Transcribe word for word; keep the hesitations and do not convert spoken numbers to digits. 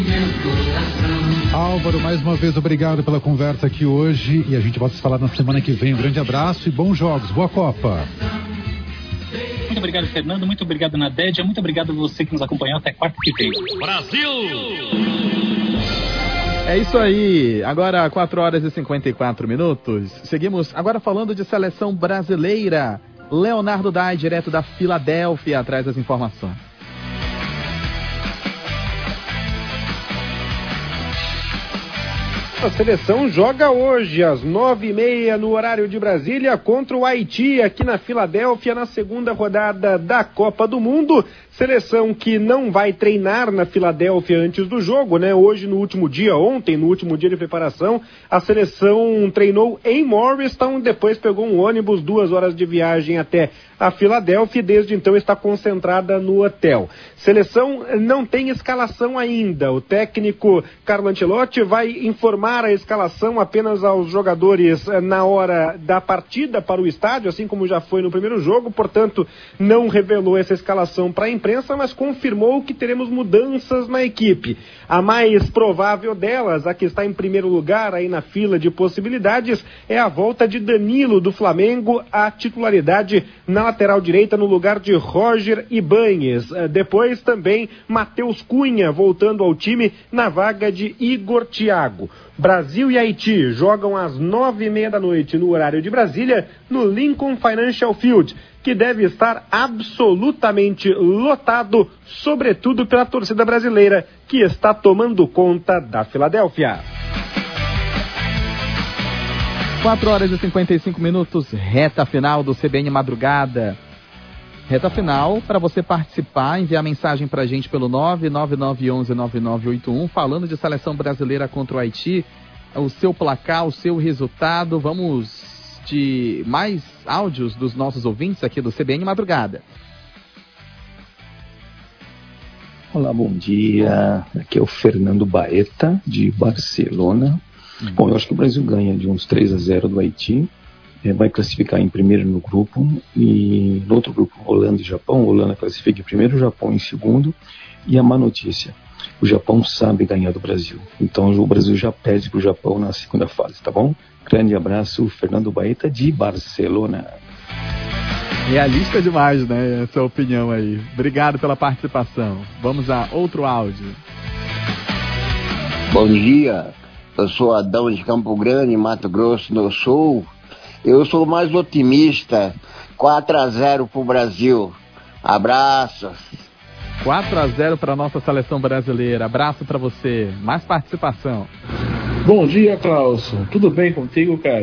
Álvaro, mais uma vez, obrigado pela conversa aqui hoje e a gente volta a se falar na semana que vem. Um grande abraço e bons jogos. Boa Copa. Muito obrigado, Fernando. Muito obrigado, Nadédia. Muito obrigado a você que nos acompanhou até quarta que vem. Brasil! É isso aí. Agora, quatro horas e cinquenta e quatro minutos. Seguimos agora falando de seleção brasileira. Leonardo Dai, direto da Filadélfia, atrás das informações. A seleção joga hoje às nove e meia no horário de Brasília contra o Haiti aqui na Filadélfia na segunda rodada da Copa do Mundo. Seleção que não vai treinar na Filadélfia antes do jogo, né? Hoje no último dia, ontem no último dia de preparação, a seleção treinou em Morristown, depois pegou um ônibus, duas horas de viagem até a Filadélfia e desde então está concentrada no hotel. Seleção não tem escalação ainda. O técnico Carlo Ancelotti vai informar a escalação apenas aos jogadores na hora da partida para o estádio, assim como já foi no primeiro jogo, portanto não revelou essa escalação para a imprensa, mas confirmou que teremos mudanças na equipe. A mais provável delas, a que está em primeiro lugar aí na fila de possibilidades, é a volta de Danilo do Flamengo à titularidade na lateral direita no lugar de Roger Ibáñez. Depois também Matheus Cunha voltando ao time na vaga de Igor Thiago. Brasil e Haiti jogam às nove e meia da noite no horário de Brasília no Lincoln Financial Field, que deve estar absolutamente lotado, sobretudo pela torcida brasileira, que está tomando conta da Filadélfia. quatro horas e cinquenta e cinco minutos, reta final do C B N Madrugada. Reta final, para você participar, enviar mensagem para a gente pelo nove nove nove um um nove nove oito um, falando de seleção brasileira contra o Haiti, o seu placar, o seu resultado. Vamos de mais áudios dos nossos ouvintes aqui do C B N Madrugada. Olá, bom dia. Aqui é o Fernando Baeta, de Barcelona. Hum. Bom, eu acho que o Brasil ganha de uns três a zero do Haiti. É, vai classificar em primeiro no grupo. E no outro grupo, Holanda e Japão. Holanda classifica em primeiro, o Japão em segundo. E a má notícia: o Japão sabe ganhar do Brasil. Então o Brasil já perde para o Japão na segunda fase, tá bom? Grande abraço, Fernando Baeta, de Barcelona. Realista demais, né? Essa opinião aí. Obrigado pela participação. Vamos a outro áudio. Bom dia, eu sou Adão de Campo Grande, Mato Grosso do Sul. Eu sou mais otimista, quatro a zero pro Brasil. Abraços. quatro a zero para nossa seleção brasileira. Abraço para você. Mais participação. Bom dia, Klaus. Tudo bem contigo, cara?